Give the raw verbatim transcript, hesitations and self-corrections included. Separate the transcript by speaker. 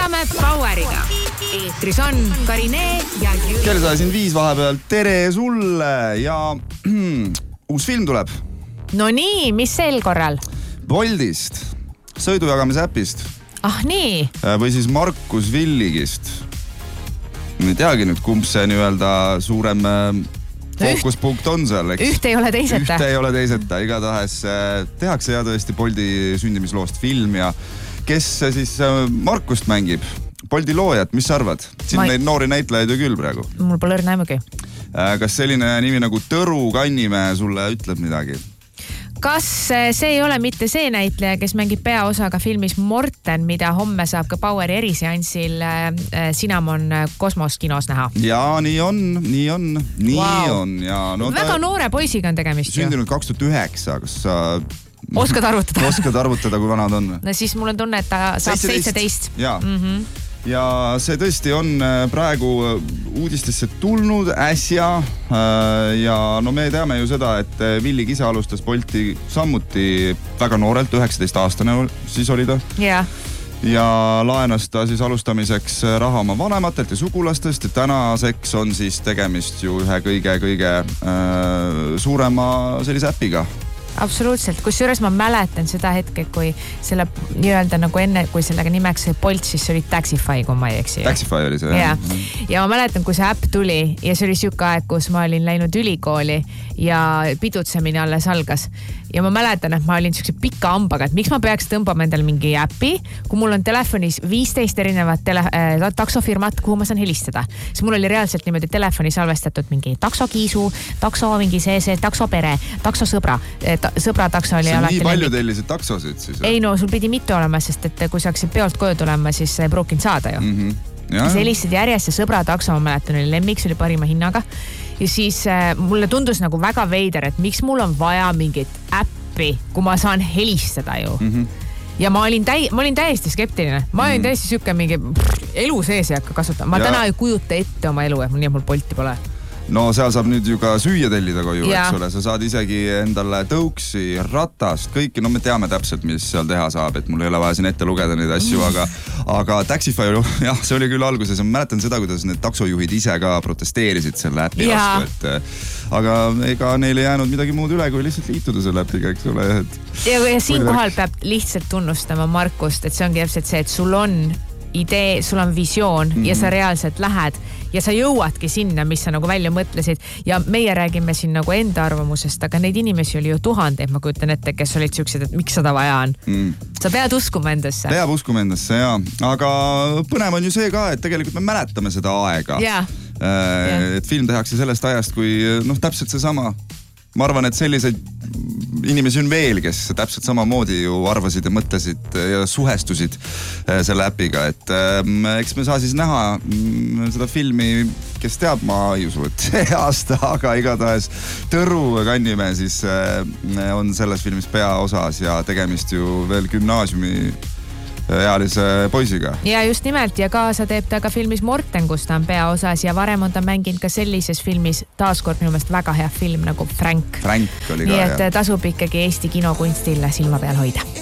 Speaker 1: magame Poweriga. Eetris on Karine ja Jüri.
Speaker 2: Kell sai siin viis vahepeal. Tere sulle ja uus film tuleb.
Speaker 1: No nii, mis sel korral?
Speaker 2: Boltist, sõidujagamise äpist.
Speaker 1: Ah nii?
Speaker 2: Või siis Markus Villigist. Ei teagi nüüd, kumb see nii-öelda suurem fookuspunkt on seal, eks?
Speaker 1: Üht ei ole teiseta.
Speaker 2: Üht ei ole teiseta. Igatahes tehakse ja tõesti Bolti sündimisloost film ja kes siis Markust mängib? Bolti loojat, mis sa arvad? Siin Ma... neid noori näitlejaid ju küll praegu.
Speaker 1: Mul pole õrna aimugi.
Speaker 2: Kas selline nimi nagu Tõru Kannimäe sulle ütleb midagi?
Speaker 1: Kas see ei ole mitte see näitleja, kes mängib peaosaga filmis Morten, mida homme saab ka Poweri eriseansil Cinnamon Kosmoskinos näha?
Speaker 2: Jaa, nii on, nii on, nii
Speaker 1: wow.
Speaker 2: on. Ja, no,
Speaker 1: väga noore poisiga on tegemist.
Speaker 2: Sündinud kaks tuhat üheksa, kas sa...
Speaker 1: Oskad arvutada?
Speaker 2: Oskad arvutada, kui vanad on?
Speaker 1: No siis mul on tunne, et ta saab seitseteist.
Speaker 2: Jaa. Mm-hmm. Ja see tõesti on praegu uudistesse tulnud äsja ja no me teame ju seda, et Villig ise alustas Bolti sammuti väga noorelt, üheksateist aastane siis oli ta.
Speaker 1: Yeah.
Speaker 2: Ja laenas ta siis alustamiseks raha oma vanematelt ja sugulastest ja tänaseks on siis tegemist ju ühe kõige-kõige äh, suurema sellise äpiga.
Speaker 1: Absoluutselt, kus juures ma mäletan seda hetke, kui selle nii-öelda nagu enne, kui sellega nimeks Bolt, siis see oli Taxify, kui ma ei eksi.
Speaker 2: Taxify oli see,
Speaker 1: jah. Ja, ja ma mäletan, kui see äpp tuli ja see oli siuke aeg, kus ma olin läinud ülikooli ja pidutsemine alles algas. Ja ma mäletan, et ma olin siukse pika ambaga, et miks ma peaks tõmbama endale mingi äppi, kui mul on telefonis viisteist erinevat tele, äh, taksofirmat, kuhu ma saan helistada. Siis mul oli reaalselt niimoodi telefoni salvestatud mingi taksokiisu, takso mingi see, see taksopere, taksosõbra. Ta, sõbra takso oli
Speaker 2: see on
Speaker 1: alati
Speaker 2: nii palju tellisid taksosid siis?
Speaker 1: Ei no, sul pidi mitu olema, sest et kui sa hakkasid peolt koju tulema, siis ei pruukinud saada ju. Mm-hmm. Ja, see helistasid järjest ja sõbra takso, ma mäletan, oli lemmiks, oli parima hinnaga. Ja siis äh, mulle tundus nagu väga veider, et miks mul on vaja mingit äppi, kui ma saan helistada ju. Mm-hmm. Ja ma olin, täi, ma olin täiesti skeptiline. Ma olin mm-hmm. täiesti süke mingi pff, elu sees ei hakka kasutama. Ma ja. Täna ei kujuta ette oma elu, et nii et mul Bolti pole.
Speaker 2: No seal saab nüüd ju ka süüa tellida koju, ja. Eks ole. Sa saad isegi endale tõuksi, ratast, kõiki. No me teame täpselt, mis seal teha saab, et mul ei ole vaja siin ette lugeda neid asju, aga, aga Taxify, jah, see oli küll alguses. Ma mäletan seda, kuidas need taksojuhid ise ka protesteerisid selle äpi vastu. Et, aga ega neil ei jäänud midagi muud üle, kui lihtsalt liituda selle äpiga, eks ole. Et...
Speaker 1: Ja, ja siin kohal peab lihtsalt tunnustama Markust, et see ongi täpselt see, et sul on idee, sul on visioon mm-hmm. ja sa reaalselt lähed ja sa jõuadki sinna, mis sa nagu välja mõtlesid ja meie räägime siin nagu enda arvamusest, aga neid inimesi oli ju tuhandeid, ma kujutan ette, kes olid siuksed, et miks seda vaja on. Mm. Sa pead uskuma endasse.
Speaker 2: Peab uskuma endasse, jaa. Aga põnev on ju see ka, et tegelikult me mäletame seda aega.
Speaker 1: Yeah.
Speaker 2: Äh, yeah. Et film tehakse sellest ajast, kui noh, täpselt see sama. Ma arvan, et selliseid inimesi on veel, kes täpselt samamoodi ju arvasid ja mõtlesid ja suhestusid selle äpiga. Et eks me saa siis näha seda filmi, kes teab, ma ei usu, et see aasta, aga igatahes Tõru Kannimäe siis on selles filmis peaosas ja tegemist ju veel gümnaasiumi ealise poisiga.
Speaker 1: Ja just nimelt ja kaasa teeb ta ka filmis Morten, kus ta on peaosas ja varem on ta mänginud ka sellises filmis taaskord minu meelest väga hea film nagu Frank.
Speaker 2: Frank oli ka.
Speaker 1: Nii et tasub ikkagi Eesti kinokunstile silma peal hoida.